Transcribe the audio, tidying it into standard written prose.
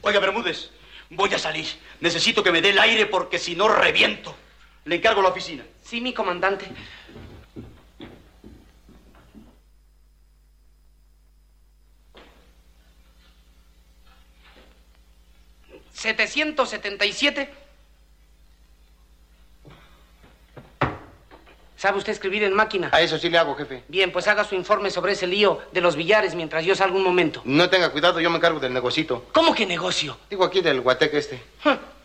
Oiga, Bermúdez, voy a salir. Necesito que me dé el aire porque si no reviento. Le encargo la oficina. Sí, mi comandante. ¿777? ¿Sabe usted escribir en máquina? A eso sí le hago, jefe. Bien, pues haga su informe sobre ese lío de los billares mientras yo salgo un momento. No tenga cuidado, yo me encargo del negocito. ¿Cómo que negocio? Digo aquí del guateque este.